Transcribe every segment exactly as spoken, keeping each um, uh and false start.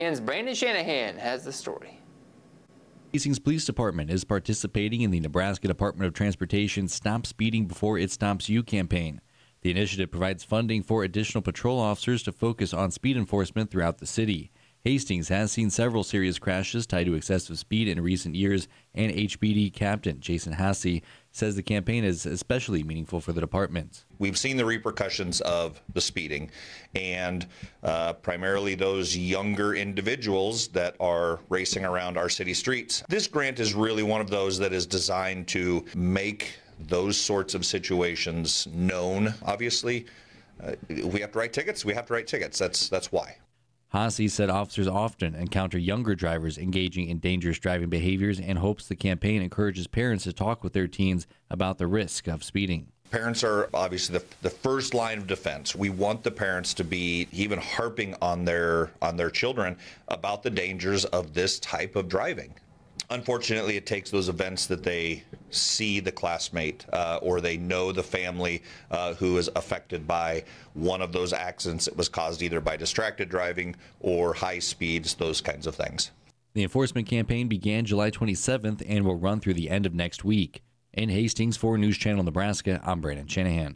And Brandon Shanahan has the story. Hastings Police Department is participating in the Nebraska Department of Transportation's Stop Speeding Before It Stops You campaign. The initiative provides funding for additional patrol officers to focus on speed enforcement throughout the city. Hastings has seen several serious crashes tied to excessive speed in recent years, and H P D Captain Jason Hasse says the campaign is especially meaningful for the department. We've seen the repercussions of the speeding, and uh, primarily those younger individuals that are racing around our city streets. This grant is really one of those that is designed to make those sorts of situations known. Obviously, uh, we have to write tickets. We have to write tickets. That's that's why. Hasse said officers often encounter younger drivers engaging in dangerous driving behaviors and hopes the campaign encourages parents to talk with their teens about the risk of speeding. Parents are obviously the, the first line of defense. We want the parents to be even harping on their on their children about the dangers of this type of driving. Unfortunately, it takes those events that they see the classmate uh, or they know the family uh, who is affected by one of those accidents that was caused either by distracted driving or high speeds, those kinds of things. The enforcement campaign began July twenty-seventh and will run through the end of next week. In Hastings, for News Channel Nebraska, I'm Brandon Shanahan.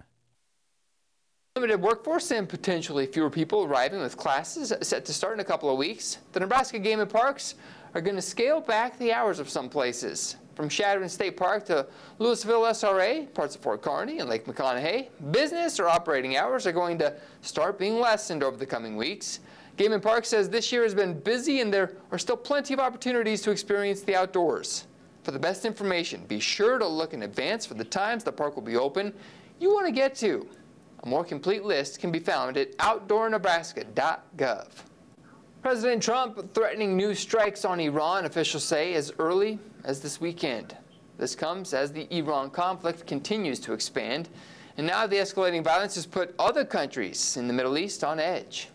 Limited workforce and potentially fewer people arriving with classes set to start in a couple of weeks. The Nebraska Game and Parks are going to scale back the hours of some places. From Shadron State Park to Louisville S R A, parts of Fort Kearney and Lake McConaughey, business or operating hours are going to start being lessened over the coming weeks. Game and Park says this year has been busy and there are still plenty of opportunities to experience the outdoors. For the best information, be sure to look in advance for the times the park will be open you want to get to. A more complete list can be found at outdoor nebraska dot gov. President Trump threatening new strikes on Iran, officials say, as early as this weekend. This comes as the Iran conflict continues to expand, and now the escalating violence has put other countries in the Middle East on edge.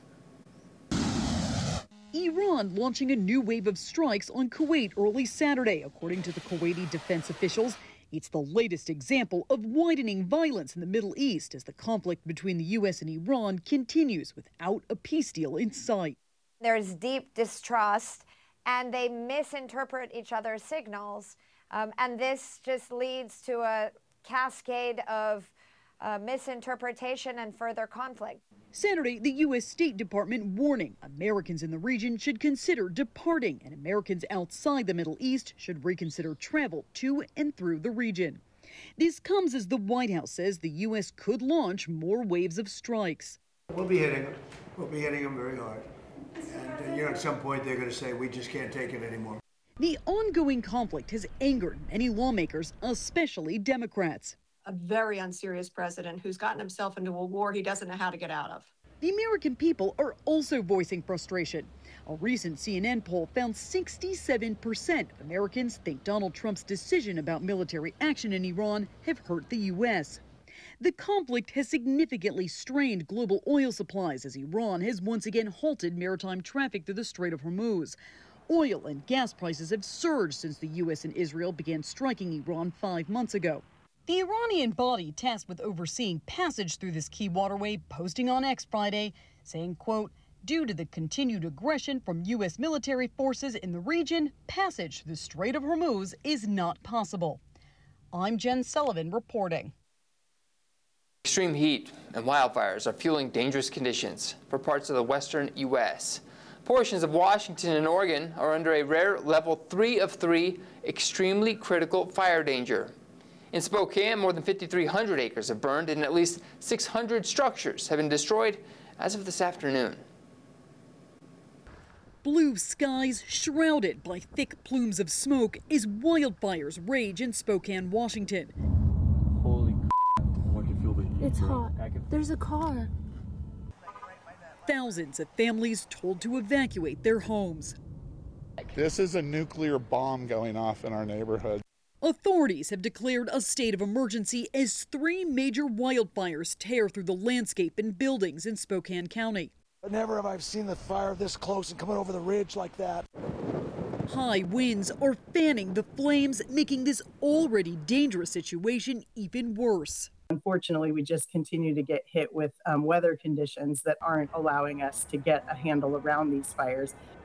Iran launching a new wave of strikes on Kuwait early Saturday, according to the Kuwaiti defense officials. It's the latest example of widening violence in the Middle East as the conflict between the U S and Iran continues without a peace deal in sight. There's deep distrust, and they misinterpret each other's signals, um, and this just leads to a cascade of uh, misinterpretation and further conflict. Saturday, the U S State Department warning Americans in the region should consider departing, and Americans outside the Middle East should reconsider travel to and through the region. This comes as the White House says the U S could launch more waves of strikes. We'll be hitting them. We'll be hitting them very hard. And, uh, you know, at some point they're going to say, we just can't take it anymore. The ongoing conflict has angered many lawmakers, especially Democrats. A very unserious president who's gotten himself into a war he doesn't know how to get out of. The American people are also voicing frustration. A recent C N N poll found sixty-seven percent of Americans think Donald Trump's decision about military action in Iran have hurt the U S. The conflict has significantly strained global oil supplies as Iran has once again halted maritime traffic through the Strait of Hormuz. Oil and gas prices have surged since the U S and Israel began striking Iran five months ago. The Iranian body tasked with overseeing passage through this key waterway posting on X Friday, saying, quote, due to the continued aggression from U S military forces in the region, passage through the Strait of Hormuz is not possible. I'm Jen Sullivan reporting. Extreme heat and wildfires are fueling dangerous conditions for parts of the western U S. Portions of Washington and Oregon are under a rare level three of three extremely critical fire danger. In Spokane, more than fifty-three hundred acres have burned and at least six hundred structures have been destroyed as of this afternoon. Blue skies shrouded by thick plumes of smoke as wildfires rage in Spokane, Washington. Holy I can feel the heat. It's hot. There's a car. Thousands of families told to evacuate their homes. This is a nuclear bomb going off in our neighborhood. Authorities have declared a state of emergency as three major wildfires tear through the landscape and buildings in Spokane County. Never have I seen the fire this close and coming over the ridge like that. High winds are fanning the flames, making this already dangerous situation even worse. Unfortunately, we just continue to get hit with um, weather conditions that aren't allowing us to get a handle around these fires.